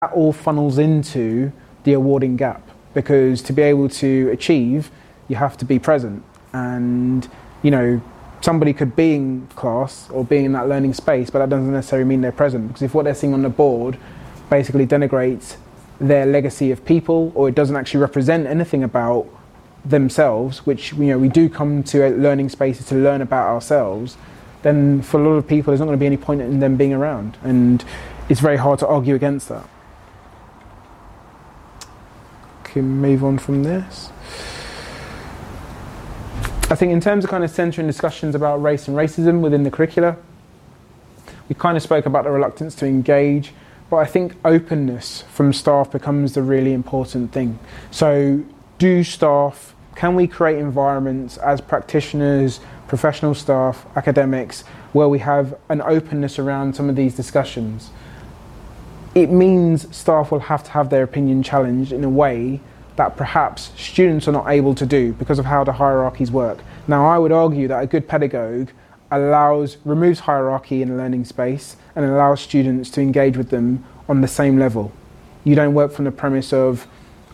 that all funnels into the awarding gap, because to be able to achieve, you have to be present. And, somebody could be in class or be in that learning space, but that doesn't necessarily mean they're present, because if what they're seeing on the board basically denigrates their legacy of people, or it doesn't actually represent anything about themselves, which we do come to learning spaces to learn about ourselves, then for a lot of people there's not going to be any point in them being around, and it's very hard to argue against that. Can move on from this. I think in terms of kind of centering discussions about race and racism within the curricula, we kind of spoke about the reluctance to engage, but I think openness from staff becomes the really important thing. So can we create environments as practitioners, professional staff, academics, where we have an openness around some of these discussions? It means staff will have to have their opinion challenged in a way that perhaps students are not able to do because of how the hierarchies work. Now, I would argue that a good pedagogue removes hierarchy in a learning space and allows students to engage with them on the same level. You don't work from the premise of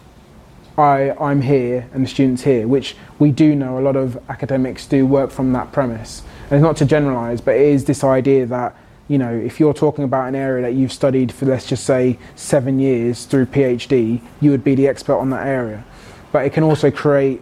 I'm here and the student's here, which we do know a lot of academics do work from that premise. And it's not to generalise, but it is this idea that if you're talking about an area that you've studied for, let's just say, 7 years through PhD, you would be the expert on that area. But it can also create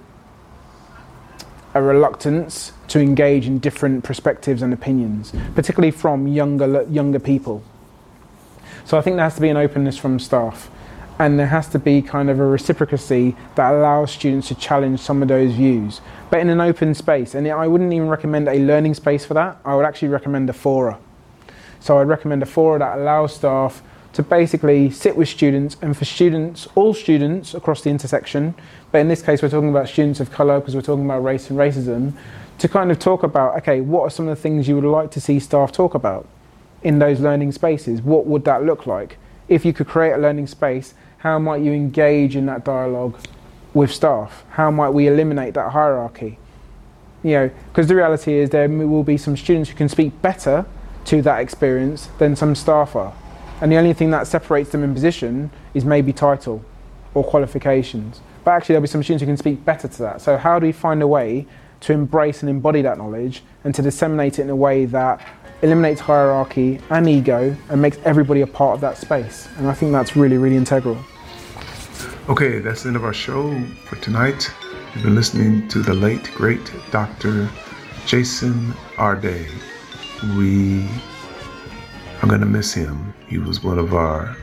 a reluctance to engage in different perspectives and opinions, particularly from younger people. So I think there has to be an openness from staff, and there has to be kind of a reciprocity that allows students to challenge some of those views, but in an open space. And I wouldn't even recommend a learning space for that. I would actually recommend a fora. So I'd recommend a fora that allows staff to basically sit with students, and for students, all students across the intersection, but in this case we're talking about students of colour because we're talking about race and racism, to kind of talk about, okay, what are some of the things you would like to see staff talk about in those learning spaces? What would that look like? If you could create a learning space, how might you engage in that dialogue with staff? How might we eliminate that hierarchy? Because the reality is there will be some students who can speak better to that experience than some staff are. And the only thing that separates them in position is maybe title or qualifications. But actually there'll be some students who can speak better to that. So how do we find a way to embrace and embody that knowledge and to disseminate it in a way that eliminates hierarchy and ego and makes everybody a part of that space? And I think that's really, really integral. Okay, that's the end of our show for tonight. You've been listening to the late, great Dr. Jason Arday. We are going to miss him. He was one of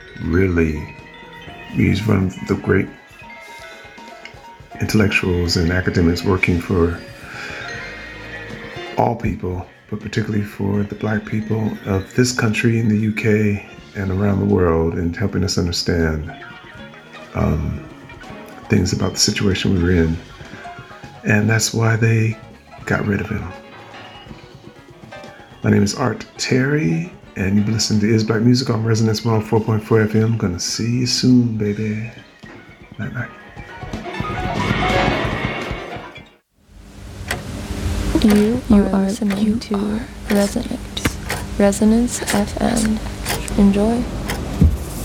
he's one of the great intellectuals and academics working for all people, but particularly for the Black people of this country, in the UK, and around the world, and helping us understand things about the situation we were in. And that's why they got rid of him. My name is Art Terry, and you've been listening to Is Black Music on Resonance 104.4 FM. Gonna see you soon, baby. Night night. You are listening to Resonance FM. Enjoy.